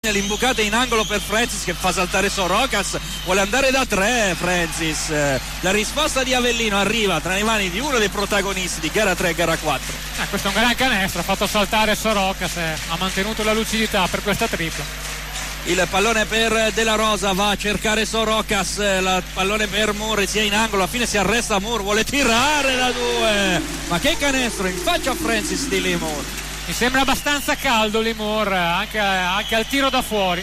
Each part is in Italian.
parte l'imbucata in angolo per Francis che fa saltare Sorocas, vuole andare da 3 Francis. La risposta di Avellino arriva tra le mani di uno dei protagonisti di gara 3 e gara 4. Questo è un gran canestro, ha fatto saltare Sorocas e ha mantenuto la lucidità per questa tripla. Il pallone per De La Rosa, va a cercare Sorocas, il pallone per Moore, sia in angolo, alla fine si arresta Moore, vuole tirare da 2, ma che canestro in faccia a Francis di Limor. Mi sembra abbastanza caldo Limor anche al tiro da fuori.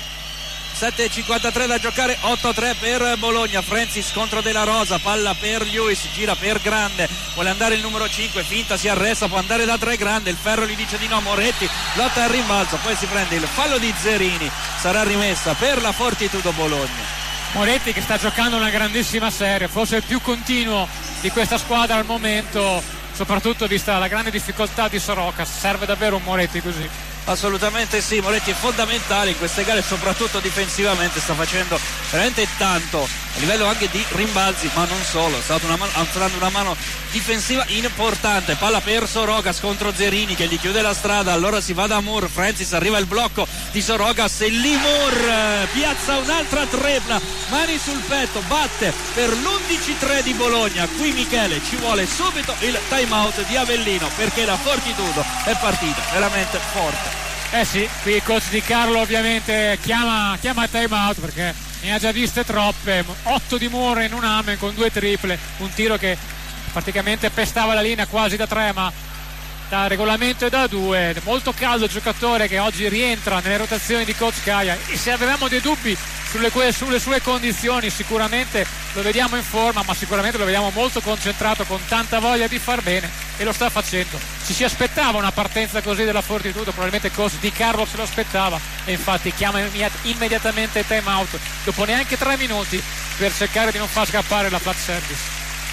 7.53 da giocare, 8-3 per Bologna. Francis contro De La Rosa, palla per Lewis, gira per Grande, vuole andare il numero 5, finta, si arresta, può andare da 3 Grande, il ferro gli dice di no, Moretti lotta al rimbalzo, poi si prende il fallo di Zerini, sarà rimessa per la Fortitudo Bologna. Moretti che sta giocando una grandissima serie, forse il più continuo di questa squadra al momento, soprattutto vista la grande difficoltà di Sorocas. Serve davvero un Moretti così. Assolutamente sì, Moretti è fondamentale in queste gare, soprattutto difensivamente sta facendo veramente tanto a livello anche di rimbalzi, ma non solo, sta dando una mano difensiva importante. Palla per Sorocas contro Zerini che gli chiude la strada, allora si va da Moore, Francis, arriva il blocco di Sorocas e lì Moore piazza un'altra tripla, mani sul petto, batte per l'11-3 di Bologna. Qui Michele ci vuole subito il time out di Avellino perché la Fortitudo è partita veramente forte. Sì, qui il coach Di Carlo ovviamente chiama time out perché ne ha già viste troppe. 8 di Moore in un amen con 2 triple, un tiro che praticamente pestava la linea quasi da 3, ma da regolamento e da 2. Molto caldo il giocatore che oggi rientra nelle rotazioni di coach Caia, e se avevamo dei dubbi sulle sue condizioni sicuramente lo vediamo in forma, ma sicuramente lo vediamo molto concentrato, con tanta voglia di far bene, e lo sta facendo. Ci si aspettava una partenza così della Fortitudo, probabilmente coach Di Carlo se lo aspettava, e infatti chiama immediatamente time out dopo neanche 3 minuti per cercare di non far scappare la flat service.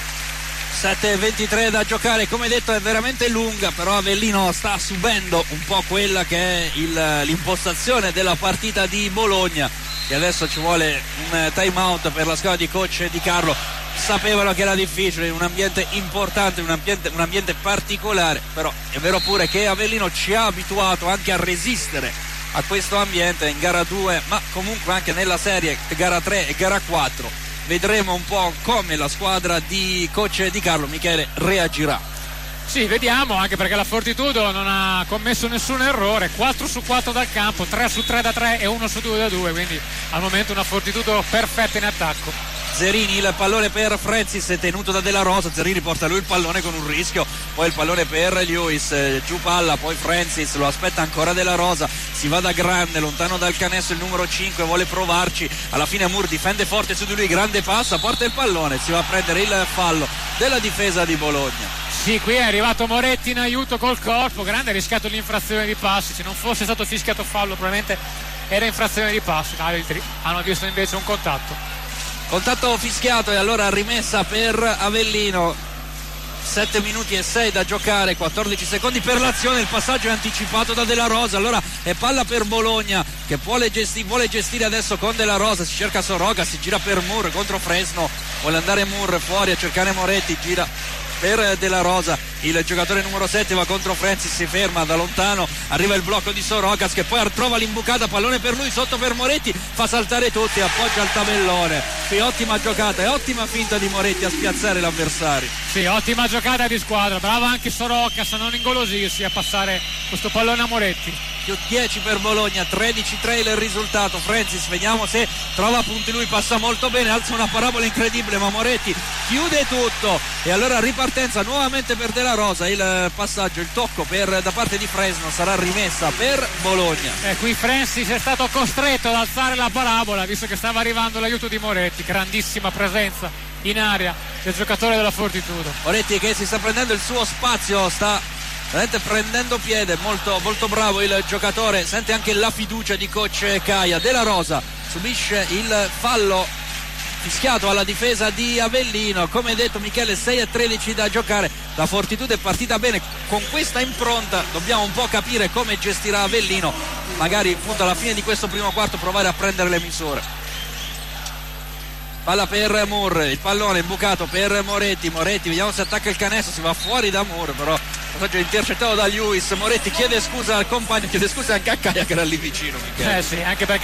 7.23 da giocare, come detto è veramente lunga, però Avellino sta subendo un po' quella che è l'impostazione della partita di Bologna, e adesso ci vuole un time out per la squadra di coach Di Carlo. Sapevano che era difficile in un ambiente importante, un ambiente particolare, però è vero pure che Avellino ci ha abituato anche a resistere a questo ambiente in gara 2, ma comunque anche nella serie gara 3 e gara 4 vedremo un po' come la squadra di coach Di Carlo, Michele, reagirà. Sì, vediamo, anche perché la Fortitudo non ha commesso nessun errore, 4 su 4 dal campo, 3 su 3 da 3 e 1 su 2 da 2, quindi al momento una Fortitudo perfetta in attacco. Zerini, il pallone per Francis, è tenuto da De La Rosa, Zerini porta lui il pallone con un rischio, poi il pallone per Lewis, giù palla, poi Francis, lo aspetta ancora De La Rosa, si va da Grande, lontano dal canestro il numero 5, vuole provarci, alla fine Moore difende forte su di lui, Grande passa, porta il pallone, si va a prendere il fallo della difesa di Bologna. Sì, qui è arrivato Moretti in aiuto col corpo, Grande ha rischiato l'infrazione di passi, se non fosse stato fischiato fallo probabilmente era infrazione di passi, altri hanno visto invece un contatto fischiato, e allora rimessa per Avellino. 7 minuti e 6 da giocare, 14 secondi per l'azione, il passaggio è anticipato da De La Rosa, allora è palla per Bologna che vuole gestire adesso con De La Rosa, si cerca Soroga, si gira per Moore contro Fresno, vuole andare Moore fuori a cercare Moretti, gira per De La Rosa, il giocatore numero 7 va contro Francis, si ferma da lontano, arriva il blocco di Sorocas che poi trova l'imbucata, pallone per lui, sotto per Moretti, fa saltare tutti, appoggia al tabellone. Sì, ottima giocata e ottima finta di Moretti a spiazzare l'avversario. Sì, ottima giocata di squadra, brava anche Sorocas a non ingolosirsi, a passare questo pallone a Moretti. Più 10 per Bologna, 13-3 il risultato. Francis, vediamo se trova punti lui, passa molto bene, alza una parabola incredibile, ma Moretti chiude tutto, e allora ripartenza nuovamente per De La Rosa, il passaggio, il tocco da parte di Fresno, sarà rimessa per Bologna. Qui Francis è stato costretto ad alzare la parabola visto che stava arrivando l'aiuto di Moretti, grandissima presenza in area del giocatore della Fortitudo. Moretti che si sta prendendo il suo spazio, sta veramente prendendo piede, molto, molto bravo il giocatore, sente anche la fiducia di coach Caia. De La Rosa subisce il fallo fischiato alla difesa di Avellino, come detto Michele, 6-13 da giocare, la Fortitudo è partita bene, con questa impronta dobbiamo un po' capire come gestirà Avellino, magari appunto alla fine di questo primo quarto provare a prendere le misure. Palla per Moore, il pallone imbucato per Moretti, vediamo se attacca il canestro, si va fuori da Moore, però passaggio intercettato da Lewis. Moretti chiede scusa al compagno, chiede scusa anche a Caia che era lì vicino, Michele. Sì, anche perché